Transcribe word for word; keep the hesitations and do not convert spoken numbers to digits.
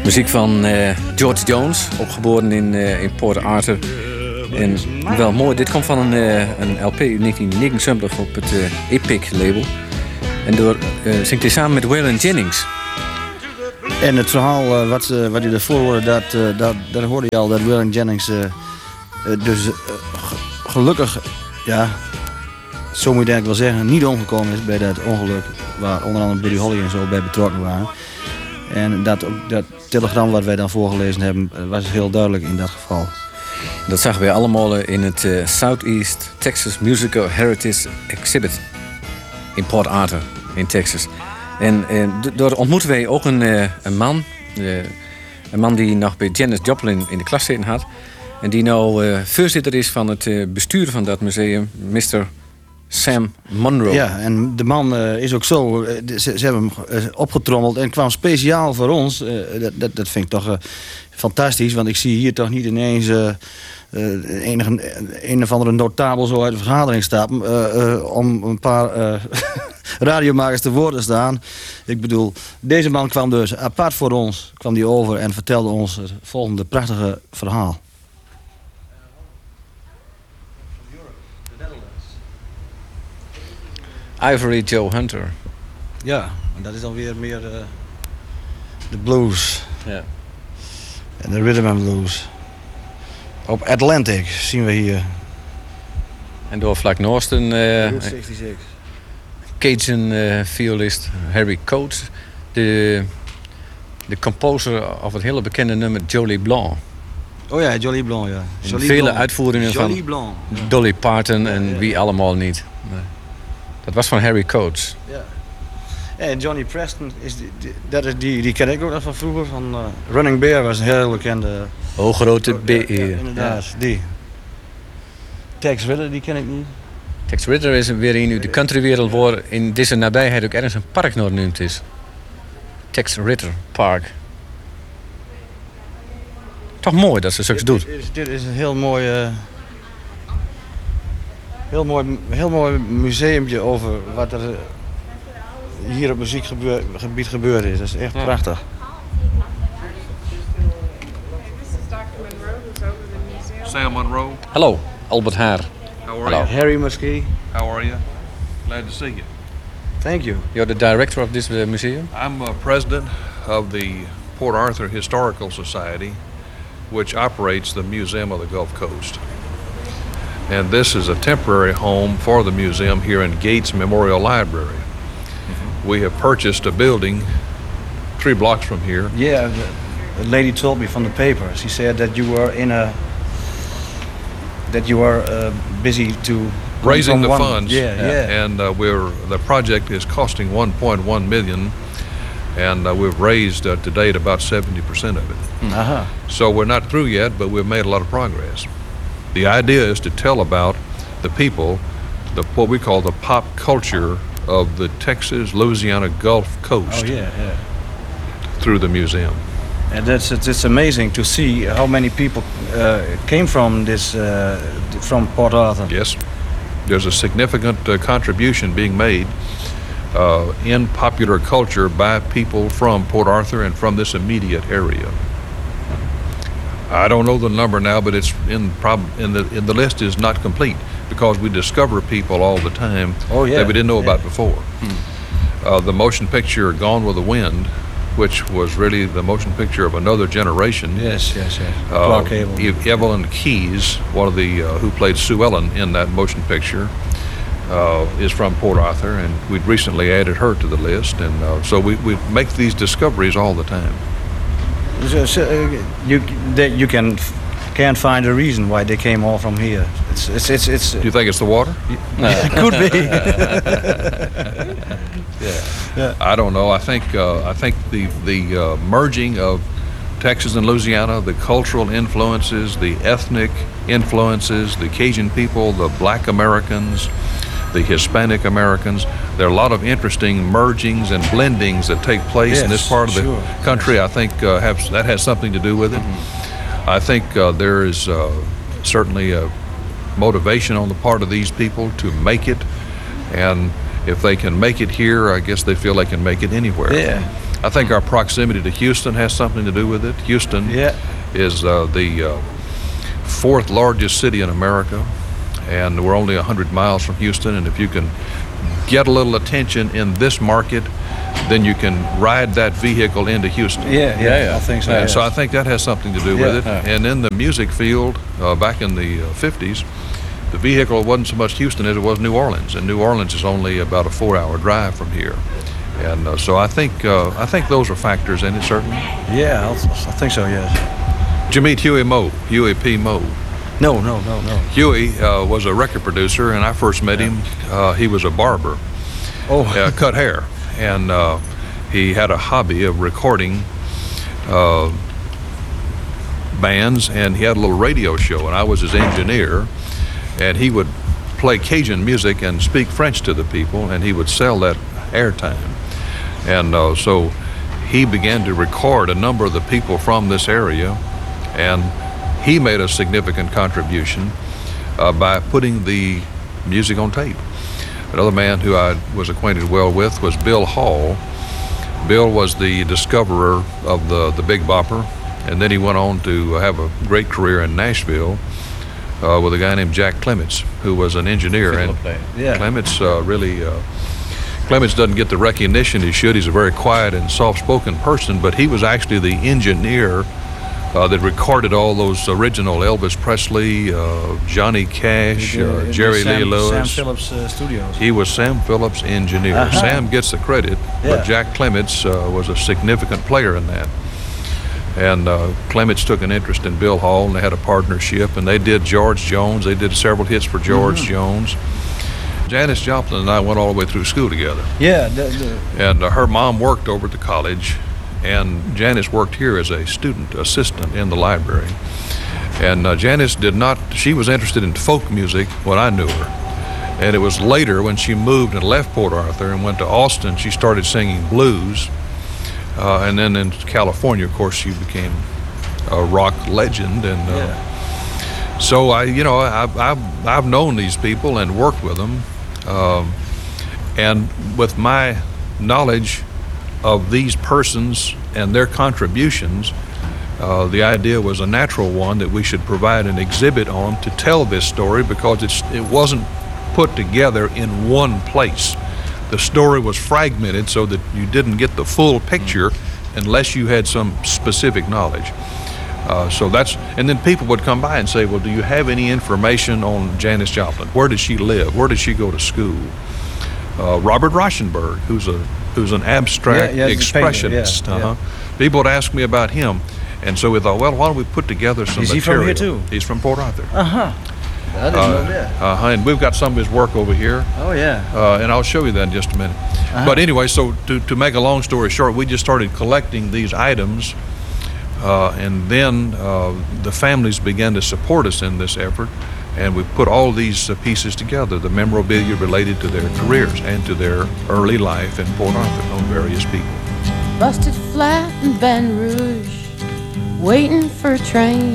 Muziek van uh, George Jones, opgeboren in, uh, in Port Arthur. En wel mooi, dit komt van een, uh, een L P uit negentien negenenzeventig op het uh, Epic label. En door uh, zingt hij samen met Waylon Jennings. En het verhaal uh, wat, uh, wat je ervoor hoorde, dat, uh, dat, dat hoorde je al, dat Waylon Jennings uh, uh, dus uh, g- gelukkig, ja, zo moet je denk ik wel zeggen, niet omgekomen is bij dat ongeluk waar onder andere Buddy Holly en zo bij betrokken waren. En dat, dat telegram wat wij dan voorgelezen hebben was heel duidelijk in dat geval. Dat zagen wij allemaal in het uh, Southeast Texas Musical Heritage Exhibit in Port Arthur in Texas. En uh, daar ontmoeten wij ook een, uh, een man, uh, een man die nog bij Janis Joplin in de klas zitten had. En die nou uh, voorzitter is van het uh, bestuur van dat museum, mister Sam Monroe. Ja, en de man uh, is ook zo, uh, ze, ze hebben hem uh, opgetrommeld en kwam speciaal voor ons. Uh, dat, dat, dat vind ik toch uh, fantastisch, want ik zie hier toch niet ineens uh, uh, enige, een of andere notabel zo uit de vergadering stappen uh, uh, om een paar uh, radiomakers te woord te staan. Ik bedoel, deze man kwam dus apart voor ons, kwam die over en vertelde ons het volgende prachtige verhaal. Ivory Joe Hunter. Ja, en dat is dan weer meer uh, de blues. Ja. En de rhythm and blues. Op Atlantic zien we hier. En door vlak Noosten uh, Route zesenzestig. Cajun uh, violist Harry Coates. De, de composer of het hele bekende nummer Jolie Blanc. Oh ja, Jolie Blanc, ja. In Jolie vele Blanc. uitvoeringen Jolie van Blanc. Ja. Dolly Parton en Ja, ja. wie allemaal niet. Nee. Dat was van Harry Coates. Ja. En Johnny Preston, is die, die, dat is die, die ken ik ook nog van vroeger. Van, uh, Running Bear was een heel bekende... Oh, grote B. Ja, ja, inderdaad, ja. Die. Tex Ritter, die ken ik niet. Tex Ritter is weer in de countrywereld waar in deze nabijheid ook ergens een park nog genoemd is. Tex Ritter Park. Toch mooi dat ze zoiets doet. Dit is, dit is een heel mooi... Uh, heel mooi, heel mooi museumpje over wat er uh, hier op muziekgebied gebeurd is. Dat is echt ja. prachtig. Sam Monroe. Hallo, Albert Haar. How are Hello. you? Harry Muskie. How are you? Glad to see you. Thank you. You're the director of this uh, museum? I'm uh, president of the Port Arthur Historical Society, which operates the Museum of the Gulf Coast. And this is a temporary home for the museum here in Gates Memorial Library. Mm-hmm. We have purchased a building three blocks from here. Yeah, the lady told me from the paper. She said that you were in a that you are uh, busy to raising the one, funds. Yeah, yeah. And uh, we're the project is costing one point one million, and uh, we've raised uh, to date about seventy percent of it. Uh-huh. So we're not through yet, but we've made a lot of progress. The idea is to tell about the people, the what we call the pop culture of the Texas, Louisiana Gulf Coast. Oh yeah, yeah. Through the museum. And that's it's, it's amazing to see how many people uh, came from this uh, from Port Arthur. Yes, there's a significant uh, contribution being made uh, in popular culture by people from Port Arthur and from this immediate area. I don't know the number now, but it's in prob- in the in the list is not complete because we discover people all the time oh, yeah. that we didn't know yeah. about before. Hmm. Uh, the motion picture Gone with the Wind, which was really the motion picture of another generation. Yes, yes, yes. Uh, Clark Gable. E- Evelyn Keyes, one of the uh, who played Sue Ellen in that motion picture, uh, is from Port Arthur, and we'd recently added her to the list, and uh, so we we make these discoveries all the time. So, so, uh, you they, you can can't find a reason why they came all from here. It's it's it's. it's Do you think it's the water? It could be. Yeah. Yeah. I don't know. I think uh, I think the the uh, merging of Texas and Louisiana, the cultural influences, the ethnic influences, the Cajun people, the Black Americans, the Hispanic Americans. There are a lot of interesting mergings and blendings that take place yes, in this part of the sure. country. Yes. I think uh, have, that has something to do with it. Mm-hmm. I think uh, there is uh, certainly a motivation on the part of these people to make it, and if they can make it here, I guess they feel they can make it anywhere. Yeah. I think our proximity to Houston has something to do with it. Houston Yeah. is uh, the uh, fourth largest city in America, and we're only one hundred miles from Houston. And if you can get a little attention in this market, then you can ride that vehicle into Houston. Yeah, yeah, yeah. I think so. And yes. so I think that has something to do Yeah. with it. Yeah. And in the music field, uh, back in the uh, fifties, the vehicle wasn't so much Houston as it was New Orleans, and New Orleans is only about a four-hour drive from here. And uh, so I think uh, I think those are factors in it, certainly. Yeah, I'll, I think so. Yes. Did you meet Huey Moe, Huey P. Moe? No, no, no, no. Huey uh, was a record producer, and I first met him. Uh, he was a barber, Oh, uh, cut hair, and uh, he had a hobby of recording uh, bands, and he had a little radio show, and I was his engineer, and he would play Cajun music and speak French to the people, and he would sell that airtime. And uh, so he began to record a number of the people from this area, and he made a significant contribution uh, by putting the music on tape. Another man who I was acquainted well with was Bill Hall. Bill was the discoverer of the, the Big Bopper, and then he went on to have a great career in Nashville uh, with a guy named Jack Clements, who was an engineer. And yeah. Clements uh, really, uh, Clements doesn't get the recognition he should. He's a very quiet and soft-spoken person, but he was actually the engineer uh, that recorded all those original Elvis Presley, uh, Johnny Cash, In- uh, in Jerry Sam, Lee Lewis. Sam Phillips uh, Studios. He was Sam Phillips' engineer. Uh-huh. Sam gets the credit, Yeah. but Jack Clements uh, was a significant player in that. And uh, Clements took an interest in Bill Hall, and they had a partnership, and they did George Jones. They did several hits for George Mm-hmm. Jones. Janis Joplin and I went all the way through school together. Yeah. The, the, And uh, her mom worked over at the college, and Janis worked here as a student assistant in the library. And uh, Janis did not, she was interested in folk music when I knew her. And it was later when she moved and left Port Arthur and went to Austin, she started singing blues. Uh, and then in California, of course, she became a rock legend. And uh, yeah. so I, you know, I've, I've, I've known these people and worked with them. Um, and with my knowledge of these persons and their contributions, uh, the idea was a natural one that we should provide an exhibit on to tell this story, because it's, it wasn't put together in one place. The story was fragmented so that you didn't get the full picture unless you had some specific knowledge. Uh, so that's, and then people would come by and say, well, do you have any information on Janis Joplin? Where did she live? Where did she go to school? Uh, Robert Rauschenberg, who's a who's an abstract Yeah, yeah, he's a painter, expressionist. yeah, yeah. Uh-huh. People would ask me about him, and so we thought, well, why don't we put together some Is he material? from here too? He's from Port Arthur. Uh huh. I didn't know that. Uh-huh, and we've got some of his work over here. Oh yeah. Uh, and I'll show you that in just a minute. Uh-huh. But anyway, so to, to make a long story short, we just started collecting these items, uh, and then uh, the families began to support us in this effort, and we put all these uh, pieces together, the memorabilia related to their careers and to their early life in Port Arthur on various people. Busted flat in Baton Rouge, waiting for a train.